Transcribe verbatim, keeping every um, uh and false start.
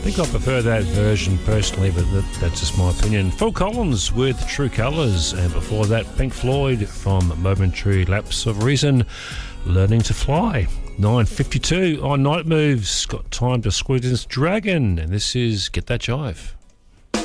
think I prefer that version personally, but that, that's just my opinion. Phil Collins with True Colours, and before that, Pink Floyd from Momentary Lapse of Reason, Learning to Fly. nine fifty-two on Night Moves. Got time to squeeze this dragon, and this is Get That Jive.